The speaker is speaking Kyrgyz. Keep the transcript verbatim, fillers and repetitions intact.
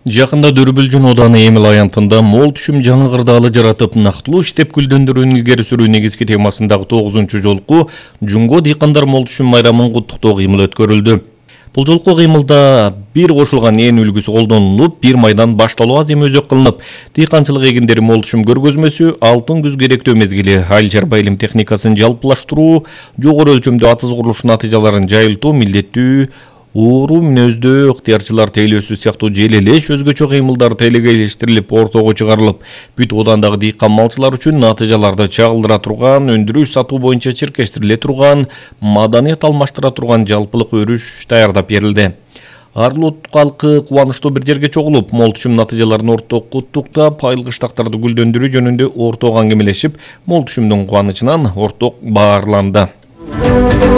Жакында Дүрбүлжүн Ооданы Эмил аянтында мол түшүм жаңы кырдаалы жаратып, нактылуу иштеп гүлдөндүрүүнү илгери сүрүү негизги темасындагы тогузунчу жолку Жунго дыйкандар мол түшүм майрамын куттуктоо кыймыл өткөрүлдү. Бул жолку кыймылда бир кошулган ээн үлгүсү колдонулуп, бир майдан башталуу азем өзөк кылынып, дыйканчылык эгиндери мол түшүм көргөзмөсү, алтын күз керектөө мезгили, айыл чарба илим техникасын жалпылаштыруу, жогору өлчөмдүү атыз курулуш натыйжаларын жайылтуу, милдеттүү ууруу мүнөздүү ыктыярчылар тейлөөсү сыяктуу желелеш өзгөчө кыймылдар телегейлештирилип ортого чыгарылып, бүт Оодандагы дыйкан малчылар үчүн натыйжаларды чагылдыра турган, өндүрүш сатуу боюнча чиркештириле турган, маданият алмаштыра турган жалпылык өрүш даярдап берилди. Арлут калкы кубанычтуу бир жерге чогулуп, мол түшүм натыйжаларын орток куттуктап, айыл кыштактарды гүлдөндүрүү жөнүндө ортого аңгемелешип, мол түшүмдүн кубанычынан орток баарланды.